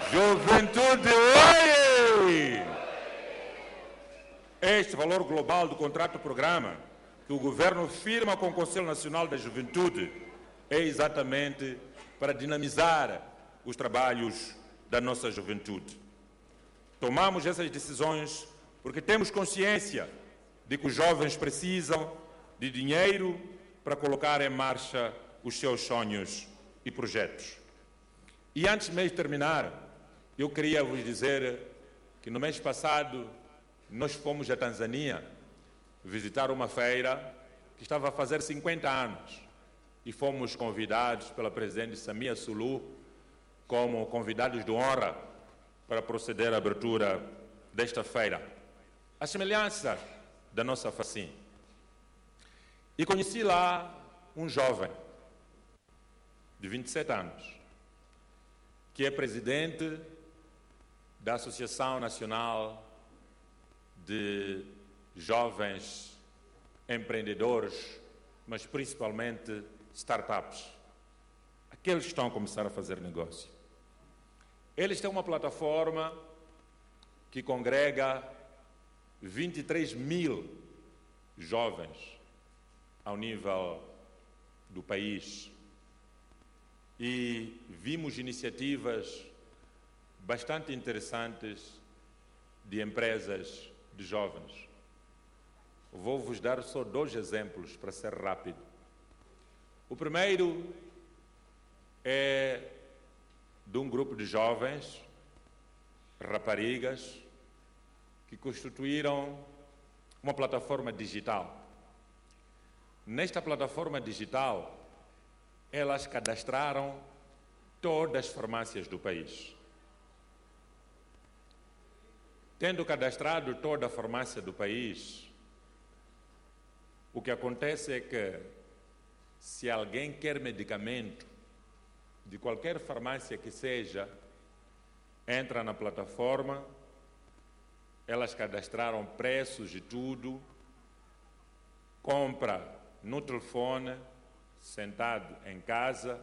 Juventude, oi! Este valor global do contrato-programa que o Governo firma com o Conselho Nacional da Juventude é exatamente para dinamizar os trabalhos da nossa juventude. Tomamos essas decisões porque temos consciência de que os jovens precisam de dinheiro para colocar em marcha os seus sonhos e projetos. E antes mesmo de terminar, eu queria vos dizer que no mês passado nós fomos à Tanzânia visitar uma feira que estava a fazer 50 anos e fomos convidados pela presidente Samia Suluhu como convidados de honra para proceder à abertura desta feira. A semelhança da nossa FACIM. E conheci lá um jovem de 27 anos, que é presidente da Associação Nacional de Jovens Empreendedores, mas principalmente startups, aqueles que estão a começar a fazer negócio. Eles têm uma plataforma que congrega 23 mil jovens ao nível do país e vimos iniciativas bastante interessantes de empresas de jovens. Vou-vos dar só 2 exemplos para ser rápido. O primeiro é de um grupo de jovens, raparigas, que constituíram uma plataforma digital. Nesta plataforma digital, elas cadastraram todas as farmácias do país. Tendo cadastrado toda a farmácia do país, o que acontece é que, se alguém quer medicamento, de qualquer farmácia que seja, entra na plataforma, elas cadastraram preços e tudo, compra no telefone, sentado em casa,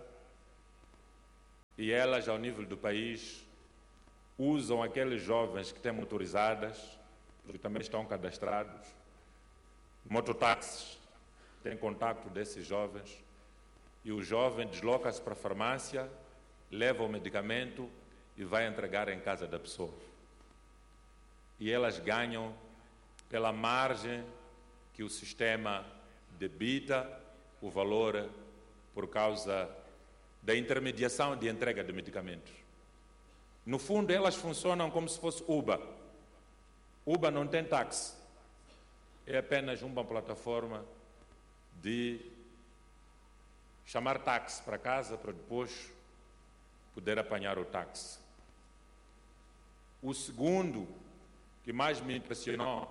e elas, ao nível do país, usam aqueles jovens que têm motorizadas, que também estão cadastrados, mototáxis, têm contato desses jovens, e o jovem desloca-se para a farmácia, leva o medicamento e vai entregar em casa da pessoa. E elas ganham pela margem que o sistema debita o valor por causa da intermediação de entrega de medicamentos. No fundo, elas funcionam como se fosse Uber. Uber não tem táxi. É apenas uma plataforma de chamar táxi para casa para depois poder apanhar o táxi. O segundo que mais me impressionou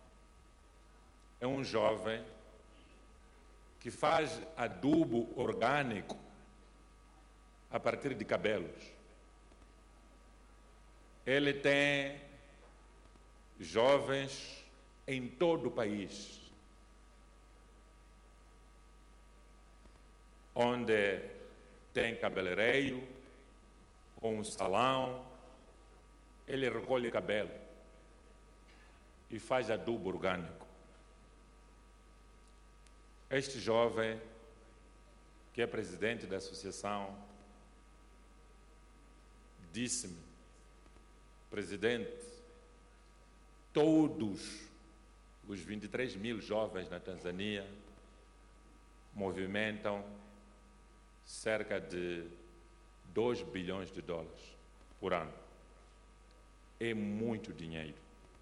é um jovem que faz adubo orgânico a partir de cabelos. Ele tem jovens em todo o país, onde tem cabeleireiro ou um salão, ele recolhe cabelo e faz adubo orgânico. Este jovem, que é presidente da associação, disse-me: presidente, todos os 23 mil jovens na Tanzânia movimentam cerca de 2 bilhões de dólares por ano. É muito dinheiro.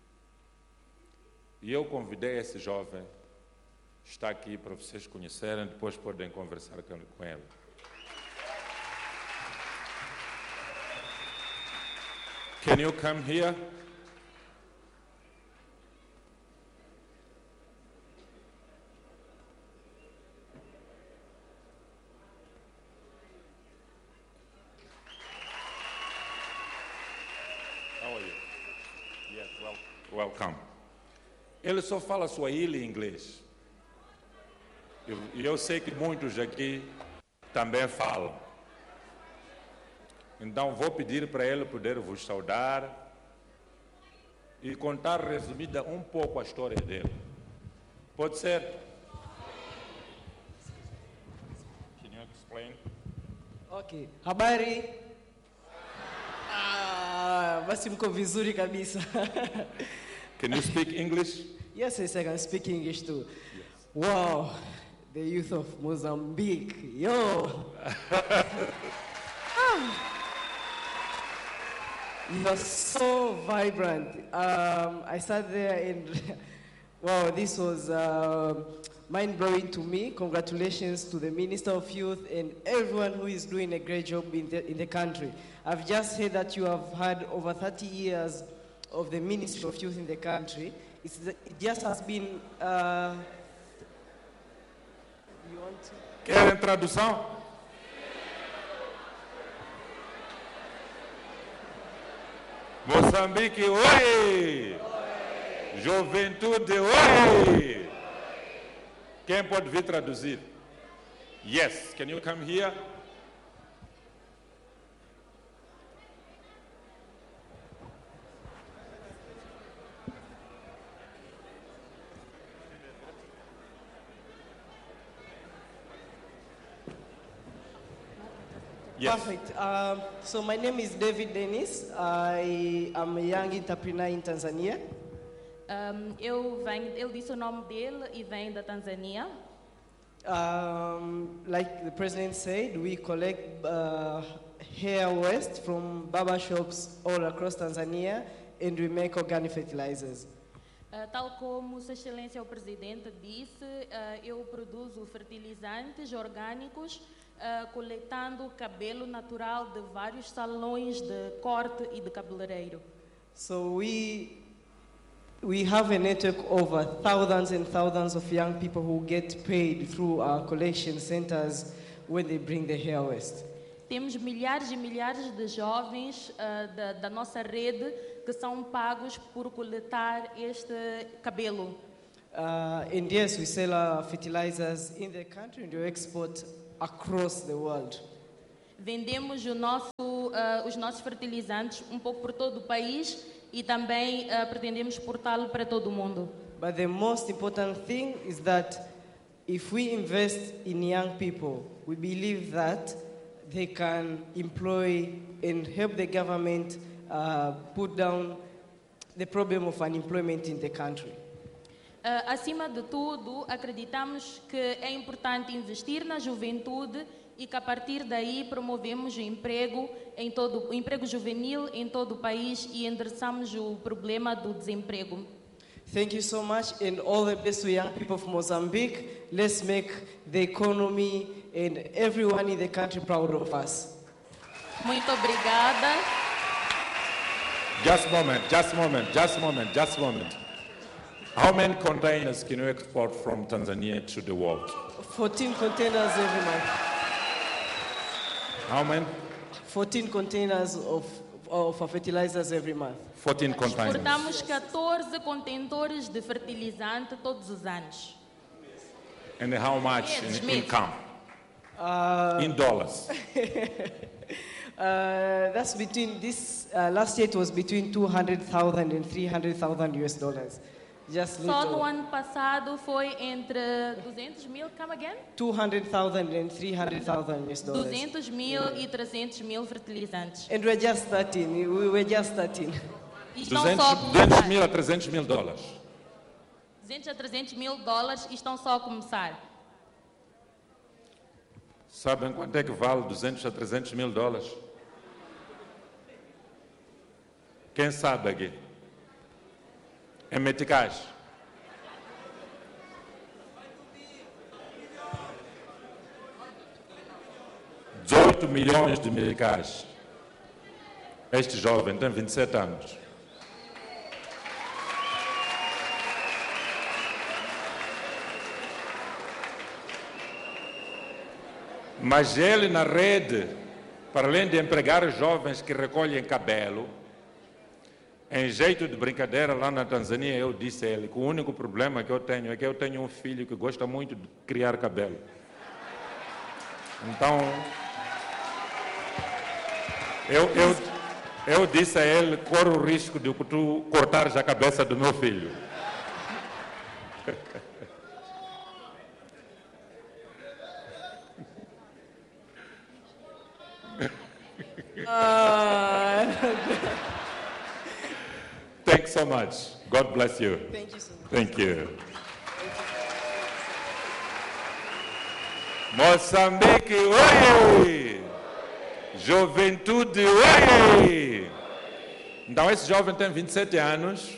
E eu convidei esse jovem, está aqui para vocês conhecerem, depois podem conversar com ele. Can you come here? How are you? Yes, welcome. Ele só fala Swahili e inglês. E eu sei que muitos aqui também falam. Então vou pedir para ele poder vos saudar e contar resumida um pouco a história dele. Pode ser? Can you explain? Okay. Habari. Basi mko vizuri kabisa. Can you speak English? Yes, I can speak English too. Yes. Wow, the youth of Mozambique. Yo. You are so vibrant. I sat there and wow, this was mind-blowing to me. Congratulations to the Minister of Youth and everyone who is doing a great job in the country. I've just heard that you have had over 30 years of the Ministry of Youth in the country. It just has been... you want to... Querem tradução? Moçambique, oi! Juventude, oi! Quem pode vir traduzir? Yes, can you come here? Yes. Perfect. So my name is David Dennis. I am a young entrepreneur in Tanzania. Ele disse o nome dele e vem da Tanzânia. Like the president said, we collect hair waste from barber shops all across Tanzania and we make organic fertilizers. Tal como Sua Excelência o Presidente disse, eu produzo fertilizantes orgânicos coletando cabelo natural de vários salões de corte e de cabeleireiro. So we have a network of thousands and thousands of young people who get paid through our collection centers when they bring the hair waste. Temos milhares e milhares de jovens da nossa rede que são pagos por coletar este cabelo. And yes, we sell our fertilizers in the country and we export across the world. Vendemos os nossos fertilizantes um pouco por todo o país e também pretendemos exportá-lo para todo o mundo. But the most important thing is that if we invest in young people, we believe that they can employ and help the government put down the problem of unemployment in the country. Acima de tudo, acreditamos que é importante investir na juventude e que a partir daí promovemos o emprego juvenil em todo o país e endereçamos o problema do desemprego. Thank you so much and all the best to young people of Mozambique. Let's make the economy and everyone in the country proud of us. Muito obrigada. Just a moment. How many containers can you export from Tanzania to the world? 14 containers every month. How many? 14 containers of fertilizers every month. 14 containers. Exportamos 14 contentores de fertilizante todos os anos. And how much in income? In dollars. That's between this, last year it was between 200,000 and 300,000 US dollars. Just Só little. no ano passado foi entre 200 mil, come again? 200,000 and 300,000 US dollars. 200 mil e 300 mil fertilizantes. And we're just starting. We were just starting. E estão só a 200 começar. mil a 300 mil dólares. 200 a 300 mil dólares e estão só a começar. Sabem quanto é que vale 200 a 300 mil dólares? Quem sabe aqui? Em meticais. $18 milhões de meticais. Este jovem tem 27 anos. Mas ele na rede, para além de empregar jovens que recolhem cabelo, em jeito de brincadeira lá na Tanzânia, eu disse a ele que o único problema que eu tenho é que eu tenho um filho que gosta muito de criar cabelo. Então, Eu disse a ele, corro o risco de tu cortares a cabeça do meu filho. Thanks so much. God bless you. Thank you so much. Thank you. Moçambique, oi! Juventude, oi! Então, esse jovem tem 27 anos.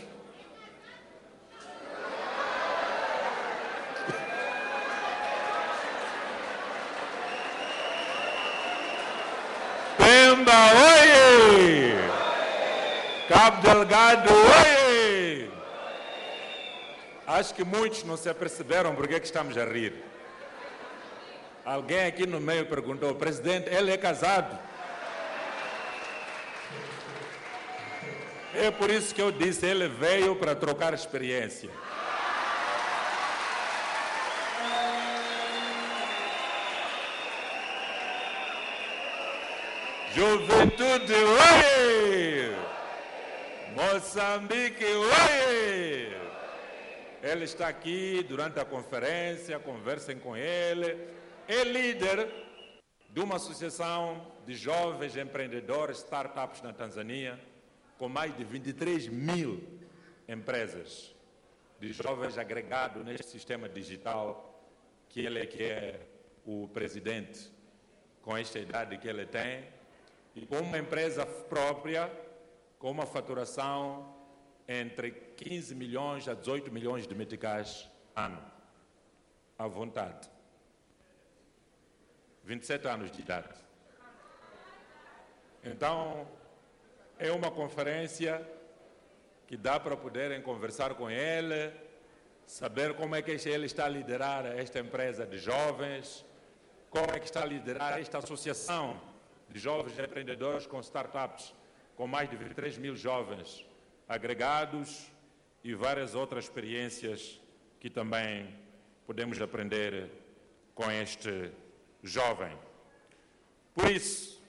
Pemba, oi! Cabo Delgado, oi! Acho que muitos não se aperceberam porque é que estamos a rir. Alguém aqui no meio perguntou, presidente, ele é casado? É por isso que eu disse, ele veio para trocar experiência. Juventude, oi! Moçambique, oi! Ele está aqui durante a conferência, conversem com ele. É líder de uma associação de jovens empreendedores, startups na Tanzânia, com mais de 23 mil empresas de jovens agregados neste sistema digital, que ele é o presidente, com esta idade que ele tem, e com uma empresa própria, com uma faturação entre 15 milhões a 18 milhões de meticais ano, à vontade. 27 anos de idade. Então, é uma conferência que dá para poderem conversar com ele, saber como é que ele está a liderar esta empresa de jovens, como é que está a liderar esta associação de jovens empreendedores com startups, com mais de 23 mil jovens agregados e várias outras experiências que também podemos aprender com este jovem. Por isso,